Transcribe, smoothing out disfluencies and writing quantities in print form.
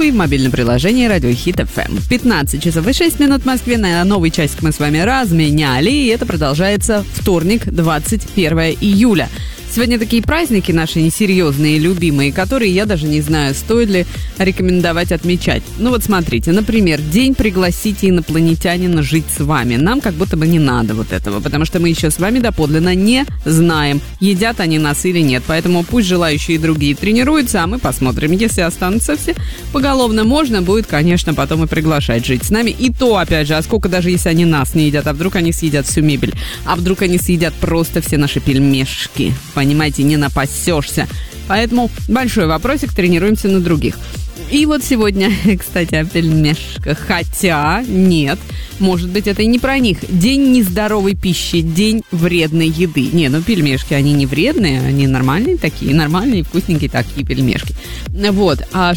и в мобильном приложении Радио Хит FM. 15 часов и 6 минут в Москве. На новый часик мы с вами разменяли, и это продолжается вторник, 21 июля. Сегодня такие праздники наши несерьезные, любимые, которые я даже не знаю, стоит ли рекомендовать отмечать. Ну вот смотрите, например, день «Пригласите инопланетянина жить с вами». Нам как будто бы не надо вот этого, потому что мы еще с вами доподлинно не знаем, едят они нас или нет. Поэтому пусть желающие другие тренируются, а мы посмотрим. Если останутся все поголовно, можно будет, конечно, потом и приглашать жить с нами. И то, опять же, а сколько даже если они нас не едят, а вдруг они съедят всю мебель, а вдруг они съедят просто все наши пельмешки. Понимаете, не напасешься. Поэтому большой вопросик, тренируемся на других. И вот сегодня, кстати, о пельмешках. Хотя, нет, может быть, это и не про них. День нездоровой пищи, день вредной еды. Не, ну пельмешки, они не вредные, они нормальные такие, нормальные, вкусненькие такие пельмешки. Вот. А